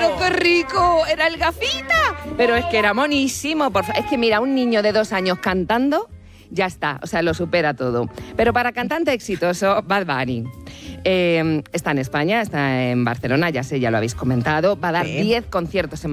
pero qué rico, era el Gafita. Pero es que era monísimo. Es que mira, un niño de 2 años cantando, ya está, o sea, lo supera todo. Pero para cantante exitoso, Bad Bunny. Está en España, está en Barcelona, ya sé, ya lo habéis comentado. Va a dar 10 conciertos en